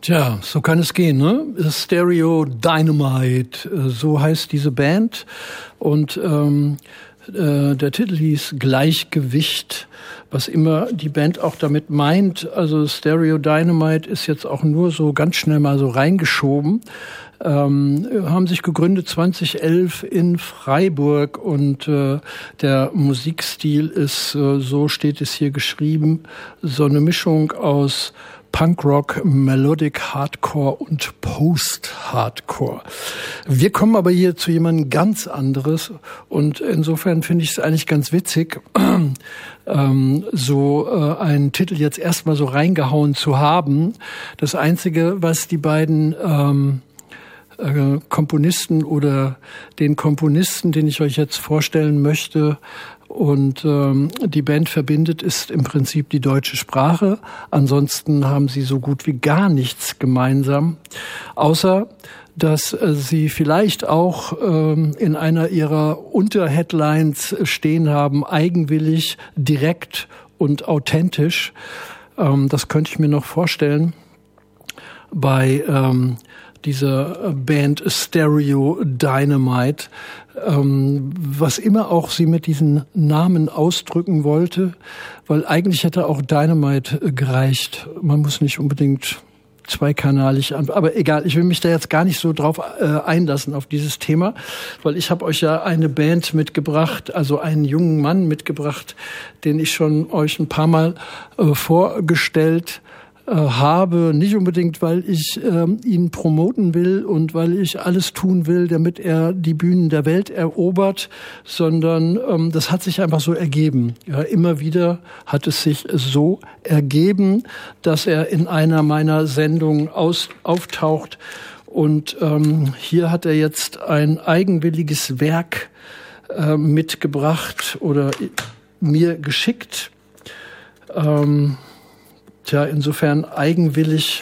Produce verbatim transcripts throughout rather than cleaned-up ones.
Tja, so kann es gehen, ne? Stereo Dynamite, so heißt diese Band. Und ähm, äh, der Titel hieß Gleichgewicht, was immer die Band auch damit meint. Also Stereo Dynamite ist jetzt auch nur so ganz schnell mal so reingeschoben. Ähm, haben sich gegründet zwanzig elf in Freiburg und äh, der Musikstil ist, äh, so steht es hier geschrieben, so eine Mischung aus Punkrock, Melodic Hardcore und Post-Hardcore. Wir kommen aber hier zu jemandem ganz anderes und insofern finde ich es eigentlich ganz witzig, ähm, so äh, einen Titel jetzt erstmal so reingehauen zu haben. Das Einzige, was die beiden ähm, äh, Komponisten oder den Komponisten, den ich euch jetzt vorstellen möchte, und ähm, die Band verbindet, ist im Prinzip die deutsche Sprache. Ansonsten haben sie so gut wie gar nichts gemeinsam, außer dass äh, sie vielleicht auch ähm, in einer ihrer Unterheadlines stehen haben, eigenwillig, direkt und authentisch. Ähm, das könnte ich mir noch vorstellen bei ähm, dieser Band Stereo Dynamite, ähm, was immer auch sie mit diesen Namen ausdrücken wollte, weil eigentlich hätte auch Dynamite gereicht. Man muss nicht unbedingt zweikanalig an, aber egal, ich will mich da jetzt gar nicht so drauf äh, einlassen auf dieses Thema, weil ich habe euch ja eine Band mitgebracht, also einen jungen Mann mitgebracht, den ich schon euch ein paar Mal äh, vorgestellt habe, nicht unbedingt, weil ich ähm, ihn promoten will und weil ich alles tun will, damit er die Bühnen der Welt erobert, sondern ähm, das hat sich einfach so ergeben. Ja, immer wieder hat es sich so ergeben, dass er in einer meiner Sendungen aus, auftaucht und ähm, hier hat er jetzt ein eigenwilliges Werk äh, mitgebracht oder mir geschickt. Ähm, Tja, insofern eigenwillig,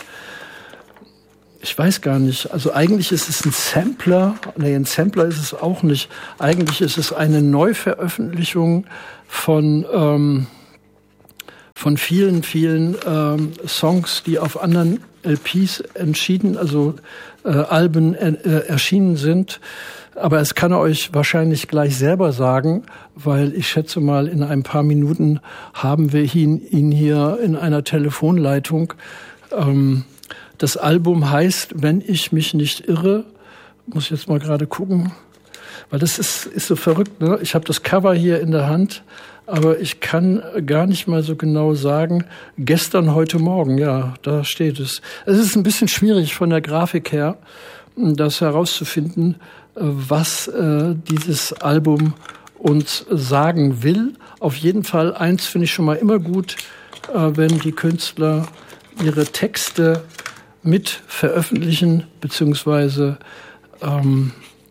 ich weiß gar nicht, also eigentlich ist es ein Sampler, nee, ein Sampler ist es auch nicht, eigentlich ist es eine Neuveröffentlichung von, ähm, von vielen, vielen ähm, Songs, die auf anderen L Ps entschieden, also äh, Alben äh, erschienen sind. Aber es kann er euch wahrscheinlich gleich selber sagen, weil ich schätze mal, in ein paar Minuten haben wir ihn, ihn hier in einer Telefonleitung. Ähm, das Album heißt, wenn ich mich nicht irre, muss ich jetzt mal gerade gucken, weil das ist, ist so verrückt, ne? Ich habe das Cover hier in der Hand, aber ich kann gar nicht mal so genau sagen, gestern, heute Morgen, ja, da steht es. Es ist ein bisschen schwierig von der Grafik her, das herauszufinden, was äh, dieses Album uns sagen will. Auf jeden Fall, eins finde ich schon mal immer gut, äh, wenn die Künstler ihre Texte mit veröffentlichen, beziehungsweise ähm,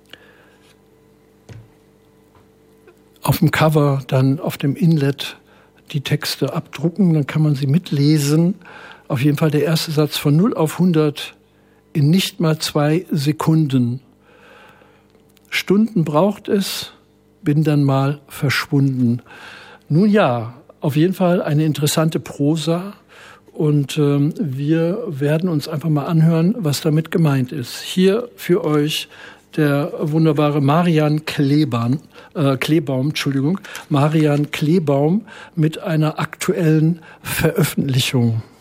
auf dem Cover, dann auf dem Inlet die Texte abdrucken, dann kann man sie mitlesen. Auf jeden Fall der erste Satz von null auf hundert in nicht mal zwei Sekunden. Stunden braucht es, bin dann mal verschwunden. Nun ja, auf jeden Fall eine interessante Prosa und ähm, wir werden uns einfach mal anhören, was damit gemeint ist. Hier für euch der wunderbare Marian Kleban, äh, Klebaum, Entschuldigung, Marian Klebaum mit einer aktuellen Veröffentlichung.